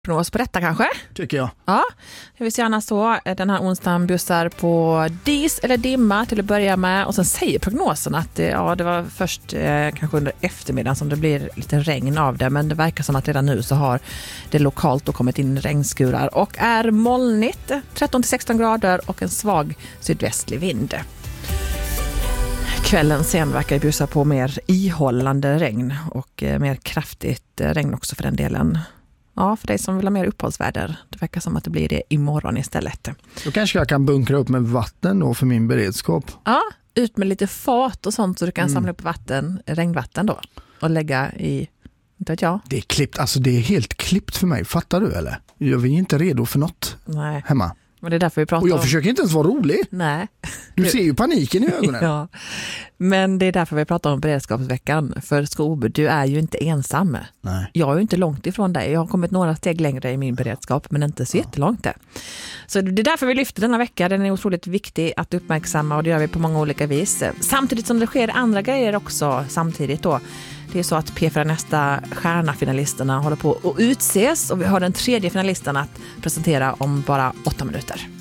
prognos på detta kanske? Tycker jag. Ja, jag vill gärna så. Den här onsdagen bussar på dis eller dimma till att börja med. Och sen säger prognosen att det var först kanske under eftermiddagen som det blir lite regn av det. Men det verkar som att redan nu så har det lokalt då kommit in regnskurar. Och är molnigt, 13-16 grader och en svag sydvästlig vind. Kvällen sen verkar bussa på mer ihållande regn och mer kraftigt regn också för den delen. Ja, för dig som vill ha mer uppehållsväder. Det verkar som att det blir det imorgon istället. Då kanske jag kan bunkra upp med vatten då för min beredskap. Ja, ut med lite fat och sånt så du kan samla upp regnvatten då. Och lägga i, inte vet jag. Det är klippt, alltså det är helt klippt för mig. Fattar du eller? Jag är inte redo för något hemma. Men det är därför vi pratar och jag försöker inte ens vara rolig. Nej. Du ser ju paniken i ögonen. Ja, men det är därför vi pratar om beredskapsveckan. För Skobe, du är ju inte ensam. Nej. Jag är ju inte långt ifrån dig. Jag har kommit några steg längre i min beredskap, men inte så jättelångt det. Så det är därför vi lyfter denna vecka. Den är otroligt viktig att uppmärksamma och det gör vi på många olika vis. Samtidigt som det sker andra grejer också samtidigt då. Det är så att P4 nästa stjärnafinalisterna håller på att utses och vi har den tredje finalisten att presentera om bara 8 minuter.